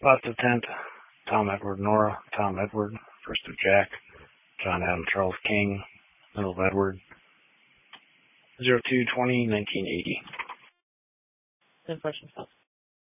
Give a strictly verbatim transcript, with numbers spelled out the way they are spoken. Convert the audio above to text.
Lots of tenth, Tom Edward Nora, Tom Edward, first of Jack, John Adam Charles King, middle of Edward, zero two twenty nineteen eighty. Ten questions.